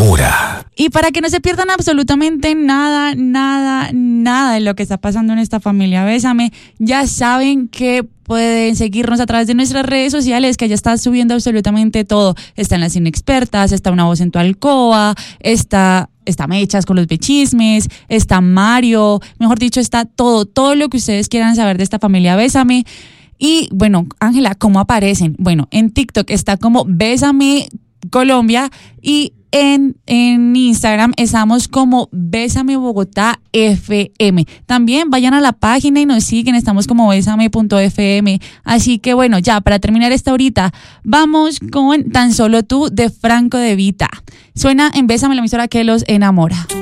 enamora. Y para que no se pierdan absolutamente nada de lo que está pasando en esta familia Bésame, ya saben que pueden seguirnos a través de nuestras redes sociales, que ya está subiendo absolutamente todo. Están las inexpertas, está Una Voz en tu Alcoba, está Mechas con los bechismes, está Mario, mejor dicho, está todo lo que ustedes quieran saber de esta familia Bésame. Y bueno, Ángela, ¿cómo aparecen? Bueno, en TikTok está como Bésame Colombia y en Instagram estamos como Bésame Bogotá FM. También vayan a la página y nos siguen, estamos como besame.fm. Así que bueno, ya para terminar esta horita, vamos con Tan Solo Tú de Franco De Vita. Suena en Bésame, la emisora que los enamora.